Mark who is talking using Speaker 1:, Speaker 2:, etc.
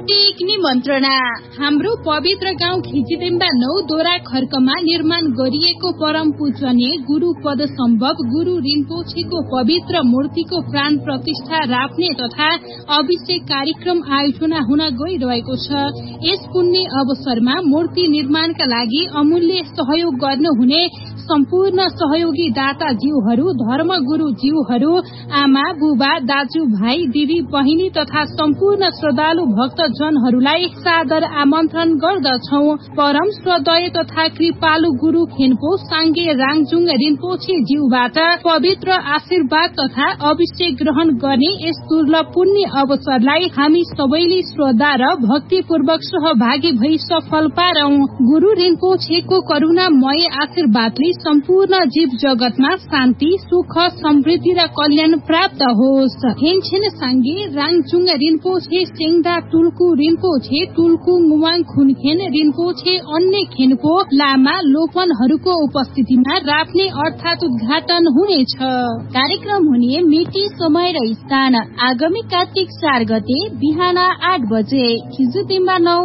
Speaker 1: हार्दिक निमन्त्रणा। हाम्रो पवित्र गाउँ खिचिदिम्बा 9 दोरा खर्कमा निर्माण गरिएको परम पूजनीय गुरु पद सम्भव गुरु रिम्पोछेको पवित्र मूर्तिको प्राण प्रतिष्ठा राख्ने तथा अभिषेक कार्यक्रम आयोजना हुन गइरहेको छ। यस पुण्य अवसरमा मूर्ति निर्माणका लागि अमूल्य सहयोग गर्नुहुने सम्पूर्ण सहयोगी दाता जीवहरू, धर्मगुरु जीवहरू, आमा बुबा, दाजु भाइ, दिदी बहिनी तथा सम्पूर्ण श्रद्धालु भक्तजनहरूलाई सादर आमन्त्रण गर्दछौ। परम श्रद्धेय तथा कृपालु गुरु खेन्पो साङ्गे राङजुङ रिम्पोछे ज्यूबाट पवित्र आशीर्वाद तथा अभिषेक ग्रहण गर्ने यस दुर्लभ पुण्य अवसरलाई हामी सबैले श्रद्धा र भक्तिपूर्वक सहभागी भई सफल पारौं। गुरु रिम्पोछेको करुणामय आशीर्वादले सम्पूर्ण जीव जगतमा शान्ति, सुख, समृद्धि र कल्याण प्राप्त होस्। हेनछेन साङ्गे राङजुङ रिम्पोछे सेङ्दा टुल्कु रिम्पोछे टुल्कु मुवाङ खुनखेन रिम्पोछे अन्य खेनको लामा लोपनहरूको उपस्थितिमा राख्ने अर्थात उद्घाटन हुनेछ। कार्यक्रम हुने मिति, समय र स्थान आगामी कार्तिक 4 गते बिहान 8 बजे खिचिदिम्बा 9